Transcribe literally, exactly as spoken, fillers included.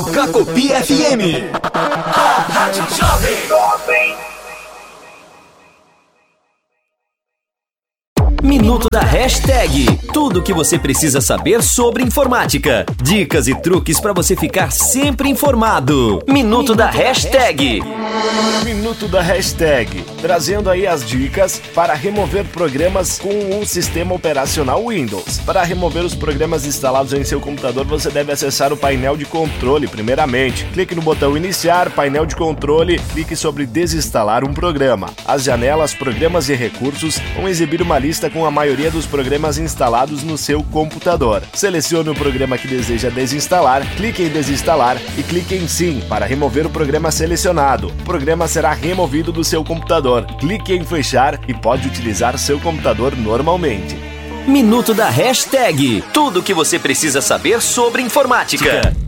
Cacopi F M. A Rádio Jovem. Minuto da Hashtag. Tudo o que você precisa saber sobre informática. Dicas e truques para você ficar sempre informado. Minuto, Minuto da, da hashtag. hashtag. Minuto da Hashtag. Trazendo aí as dicas para remover programas com um sistema operacional Windows. Para remover os programas instalados em seu computador, você deve acessar o painel de controle primeiramente. Clique no botão Iniciar, painel de controle, clique sobre Desinstalar um programa. As janelas, programas e recursos vão exibir uma lista com a maioria dos programas instalados no seu computador. Selecione o programa que deseja desinstalar, clique em Desinstalar e clique em Sim para remover o programa selecionado. O programa será removido do seu computador. Clique em Fechar e pode utilizar seu computador normalmente. Minuto da Hashtag. Tudo o que você precisa saber sobre informática.